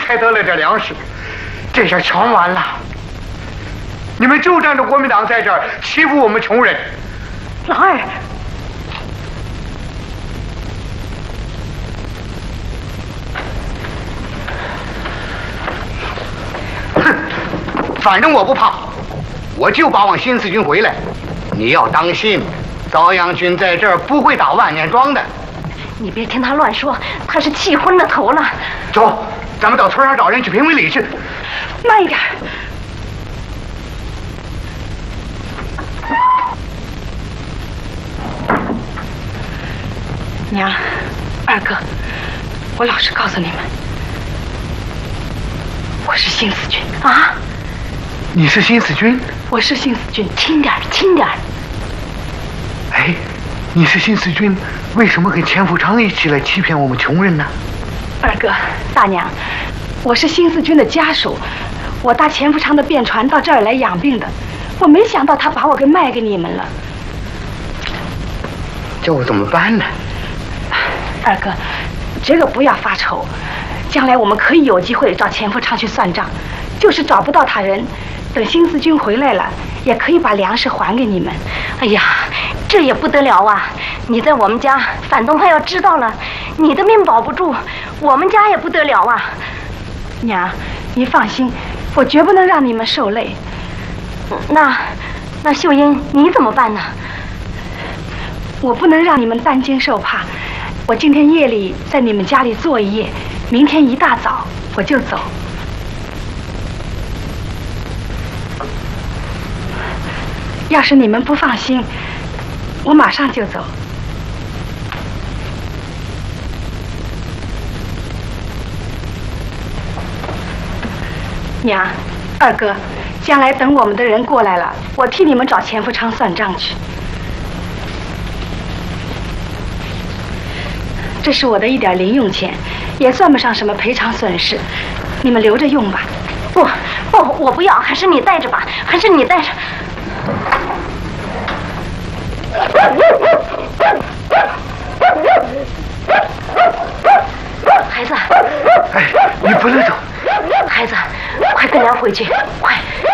才得了点粮食，这下全完了。你们就仗着国民党在这儿欺负我们穷人。 老二， 哼，反正我不怕，我就巴望新四军回来。你要当心，遭阳军在这儿不会打万年庄的。 你别听他乱说，他是气昏了头了。 走，咱们到村上找人去评评理去。 慢一点。娘，二哥，我老实告诉你们，我是新四军啊！ 你是新四军？ 我是新四军，轻点，轻点。 哎，你是新四军，为什么跟钱福昌一起来欺骗我们穷人呢？ 二哥，大娘，我是新四军的家属，我搭钱福昌的便船到这儿来养病的，我没想到他把我给卖给你们了。 这我怎么办呢？ 二哥，这个不要发愁，将来我们可以有机会找钱福昌去算账，就是找不到他人，等新四军回来了，也可以把粮食还给你们。 哎呀，这也不得了啊！你在我们家，反动派要知道了，你的命保不住，我们家也不得了啊！ 娘，你放心，我绝不能让你们受累。 那秀英，你怎么办呢？ 我不能让你们担惊受怕。我今天夜里在你们家里坐一夜，明天一大早我就走。要是你们不放心，我马上就走。娘，二哥，将来等我们的人过来了，我替你们找钱福昌算账去。这是我的一点零用钱，也算不上什么赔偿损失，你们留着用吧。 不，我不要，还是你带着吧，还是你带着。孩子， 哎，你不能走。 孩子，快跟娘回去，快！